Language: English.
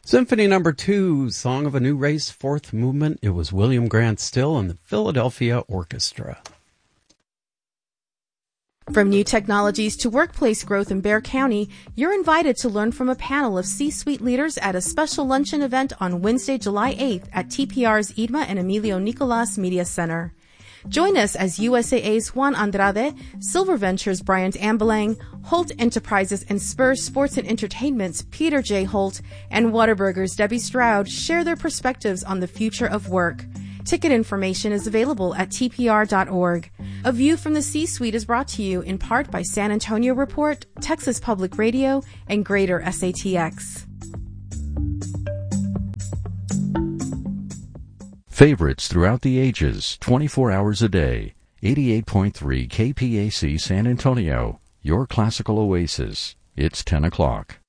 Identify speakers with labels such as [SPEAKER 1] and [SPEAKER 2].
[SPEAKER 1] Symphony Number 2, Song of a New Race, fourth movement. It was William Grant Still and the Philadelphia Orchestra.
[SPEAKER 2] From new technologies to workplace growth in Bexar County, you're invited to learn from a panel of C-suite leaders at a special luncheon event on Wednesday, July 8th at TPR's Irma and Emilio Nicolas Media Center. Join us as USAA's Juan Andrade, Silver Ventures' Bryant Ambelang, Holt Enterprises and Spurs Sports and Entertainment's Peter J. Holt, and Whataburger's Debbie Stroud share their perspectives on the future of work. Ticket information is available at tpr.org. A View from the C-Suite is brought to you in part by San Antonio Report, Texas Public Radio, and Greater SATX.
[SPEAKER 3] Favorites throughout the ages, 24 hours a day. 88.3 KPAC San Antonio, your classical oasis. It's 10 o'clock.